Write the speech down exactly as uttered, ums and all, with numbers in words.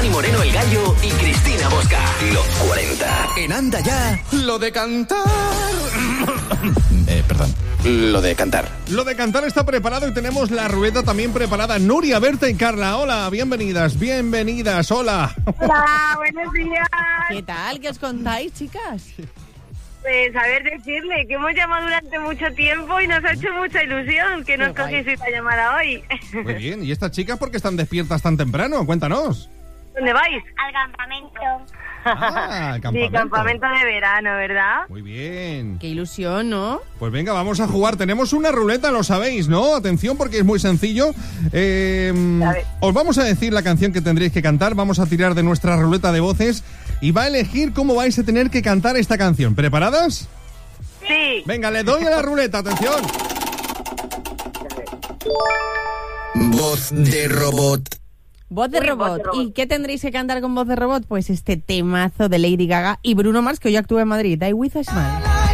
Dani Moreno el Gallo y Cristina Bosca. Los cuarenta. En Anda Ya, lo de cantar. eh, perdón. Lo de cantar. Lo de cantar está preparado y tenemos la ruleta también preparada. Nuria, Berta y Carla, hola, bienvenidas, bienvenidas, hola. Hola, buenos días. ¿Qué tal? ¿Qué os contáis, chicas? Pues a ver, decirle que hemos llamado durante mucho tiempo y nos ha hecho mucha ilusión que nos cogieseis la llamada hoy. Muy bien, ¿y estas chicas por qué están despiertas tan temprano? Cuéntanos. ¿Dónde vais? Al campamento. Ah, al campamento. Sí, campamento de verano, ¿verdad? Muy bien. Qué ilusión, ¿no? Pues venga, vamos a jugar. Tenemos una ruleta, lo sabéis, ¿no? Atención, porque es muy sencillo. Eh, os vamos a decir la canción que tendréis que cantar. Vamos a tirar de nuestra ruleta de voces y va a elegir cómo vais a tener que cantar esta canción. ¿Preparadas? Sí. Venga, le doy a la ruleta, atención. Voz de robot. Voz de Uy, robot. voz de robot. ¿Y qué tendréis que cantar con voz de robot? Pues este temazo de Lady Gaga y Bruno Mars, que hoy actúa en Madrid. Die With a Smile.